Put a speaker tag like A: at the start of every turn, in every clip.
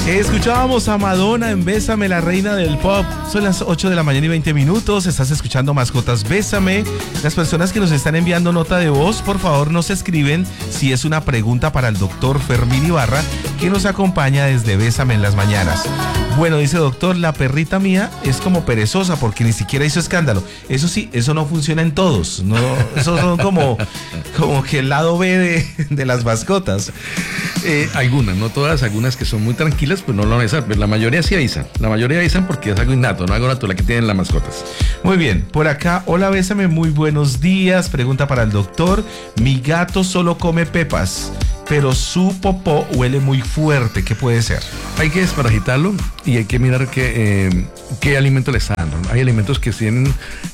A: Escuchábamos a Madonna en Bésame, la reina del pop. Son las 8 de la mañana y 20 minutos. Estás escuchando Mascotas Bésame. Las personas que nos están enviando nota de voz, por favor, nos escriben si es una pregunta para el doctor Fermín Ibarra, que nos acompaña desde Bésame en las mañanas. Bueno, dice doctor, la perrita mía es como perezosa porque ni siquiera hizo escándalo. Eso sí, eso no funciona en todos. No, esos son como que el lado B de las mascotas.
B: Algunas, no todas, algunas que son muy tranquilas, pues no lo van a avisar, pero la mayoría sí avisan. La mayoría avisan porque es algo innato, no algo natural que tienen las mascotas.
A: Muy bien, por acá, hola Bésame, muy buenos días. Pregunta para el doctor, mi gato solo come pepas, pero su popó huele muy fuerte, ¿qué puede ser?
B: Hay que desparasitarlo y hay que mirar qué alimento le está dando. Hay alimentos que tienen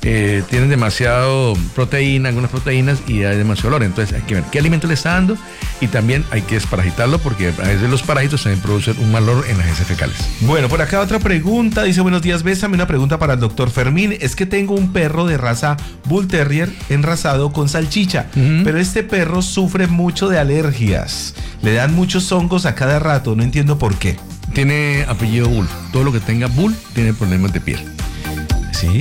B: demasiado proteína, algunas proteínas, y hay demasiado olor. Entonces hay que ver qué alimento le está dando y también hay que desparasitarlo porque a veces los parásitos también producen un mal olor en las heces fecales.
A: Bueno, por acá otra pregunta, dice buenos días Bésame, una pregunta para el doctor Fermín. Es que tengo un perro de raza Bull Terrier enrasado con salchicha, pero este perro sufre mucho de alergias. Le dan muchos hongos a cada rato, no entiendo por qué.
B: Tiene apellido Bull. Todo lo que tenga Bull tiene problemas de piel.
A: ¿Sí?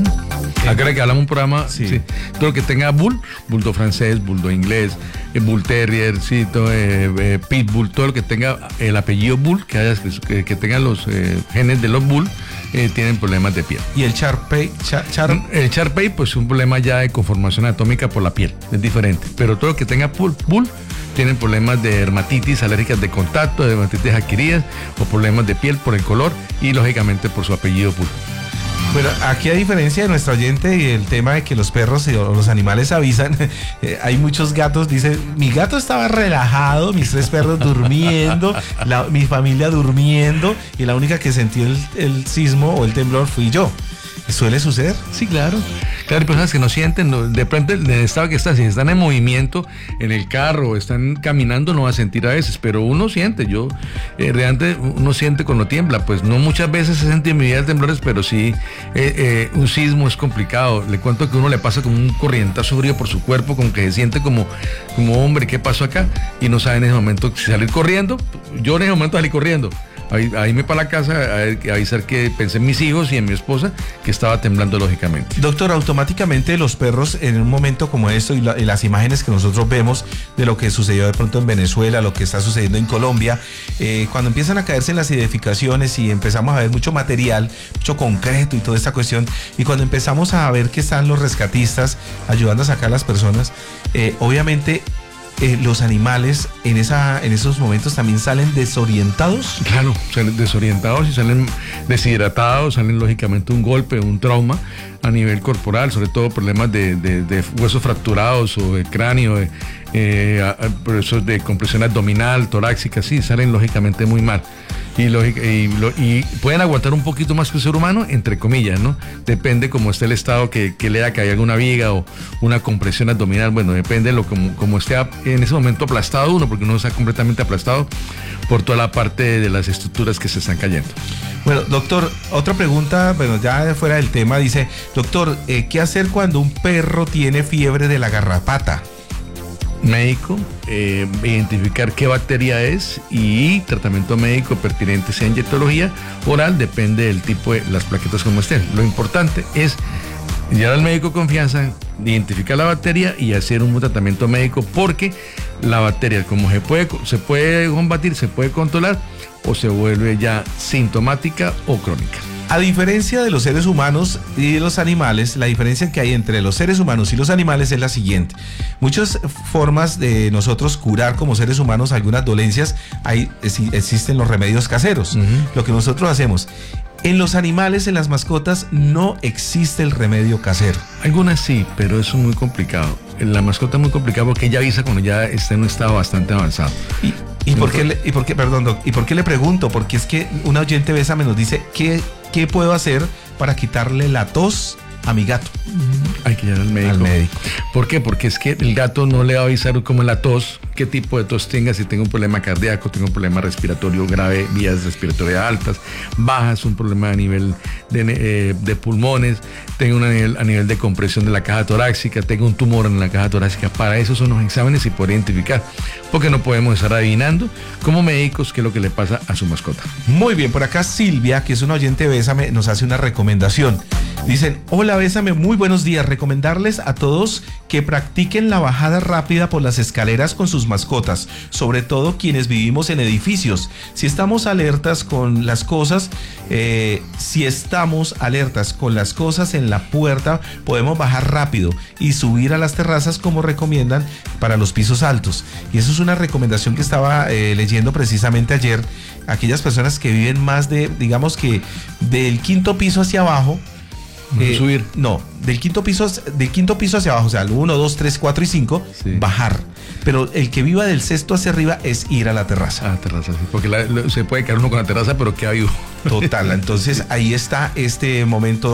B: Acá que hablamos un programa,
A: sí.
B: Todo lo que tenga Bull, Bulldog francés, Bulldog inglés, Bull Terrier, sí, Pitbull, todo lo que tenga el apellido Bull, que tenga los genes de los Bull, tienen problemas de piel.
A: ¿Y el Shar-Pei?
B: El Shar-Pei, pues es un problema ya de conformación anatómica por la piel, es diferente. Pero todo lo que tenga Bull tienen problemas de dermatitis alérgicas de contacto, de dermatitis adquiridas o problemas de piel por el color y lógicamente por su apellido Bull.
A: Bueno, aquí a diferencia de nuestro oyente y el tema de que los perros o los animales avisan, hay muchos gatos, dice, mi gato estaba relajado, mis 3 perros durmiendo, mi familia durmiendo y la única que sintió el sismo o el temblor fui yo. ¿Suele suceder?
B: Sí, claro. Claro, hay personas que no sienten, de pronto el estado que está, si están en movimiento en el carro o están caminando, no va a sentir a veces, pero uno siente, realmente uno siente cuando tiembla, pues no muchas veces se siente en mi vida temblores, pero sí un sismo es complicado. Le cuento que uno le pasa como un corrientazo frío por su cuerpo, como que se siente como hombre, ¿qué pasó acá? Y no sabe en ese momento si salir corriendo. Yo en ese momento salí corriendo. Ahí me para la casa a avisar que pensé en mis hijos y en mi esposa que estaba temblando lógicamente.
A: Doctor, automáticamente los perros en un momento como esto y las imágenes que nosotros vemos de lo que sucedió de pronto en Venezuela, lo que está sucediendo en Colombia, cuando empiezan a caerse en las edificaciones y empezamos a ver mucho material, mucho concreto y toda esta cuestión, y cuando empezamos a ver que están los rescatistas ayudando a sacar a las personas, obviamente los animales en esos momentos también salen desorientados.
B: Claro, salen desorientados y salen deshidratados, salen lógicamente un golpe, un trauma a nivel corporal, sobre todo problemas de huesos fracturados o de cráneo, procesos de compresión abdominal, torácica, sí, salen lógicamente muy mal. Y pueden aguantar un poquito más que el ser humano, entre comillas, ¿no? Depende cómo esté el estado que le da, que haya alguna viga o una compresión abdominal, bueno, depende de como esté en ese momento aplastado uno, porque uno está completamente aplastado por toda la parte de las estructuras que se están cayendo.
A: Bueno, doctor, otra pregunta, bueno, ya fuera del tema, dice, doctor, ¿qué hacer cuando un perro tiene fiebre de la garrapata?
B: Médico, identificar qué bacteria es y tratamiento médico pertinente, sea inyectología oral, depende del tipo de las plaquetas como estén. Lo importante es llegar al médico de confianza, identificar la bacteria y hacer un tratamiento médico, porque la bacteria, como se puede combatir, se puede controlar o se vuelve ya sintomática o crónica.
A: A diferencia de los seres humanos y de los animales, la diferencia que hay entre los seres humanos y los animales es la siguiente. Muchas formas de nosotros curar como seres humanos algunas dolencias, existen los remedios caseros, lo que nosotros hacemos. En los animales, en las mascotas, no existe el remedio casero.
B: Algunas sí, pero eso es muy complicado. La mascota es muy complicado porque ella avisa cuando ya está en un estado bastante avanzado.
A: ¿Y por qué le pregunto? Porque es que una oyente Bésame nos dice, ¿qué puedo hacer para quitarle la tos a mi gato?
B: Hay que ir al médico.
A: Al médico.
B: ¿Por qué? Porque es que el gato no le va a avisar como la tos, qué tipo de tos tenga, si tengo un problema cardíaco, tengo un problema respiratorio grave, vías respiratorias altas, bajas, un problema a nivel de pulmones, tengo a nivel de compresión de la caja torácica, tengo un tumor en la caja torácica. Para eso son los exámenes y poder identificar, porque no podemos estar adivinando como médicos qué es lo que le pasa a su mascota.
A: Muy bien, por acá Silvia, que es una oyente de Bésame, nos hace una recomendación. Dicen, hola Bésame, muy buenos días. Recomendarles a todos que practiquen la bajada rápida por las escaleras con sus mascotas, sobre todo quienes vivimos en edificios. Si estamos alertas con las cosas, en la puerta, podemos bajar rápido y subir a las terrazas como recomiendan para los pisos altos. Y eso es una recomendación que estaba leyendo precisamente ayer. Aquellas personas que viven más de, digamos que del quinto piso hacia abajo,
B: subir.
A: No, del quinto piso hacia abajo, o sea, el 1, 2, 3, 4 y 5, sí, bajar. Pero el que viva del sexto hacia arriba es ir a la terraza.
B: A la terraza, sí, porque se puede quedar uno con la terraza, pero queda vivo.
A: Total, entonces ahí está este momento.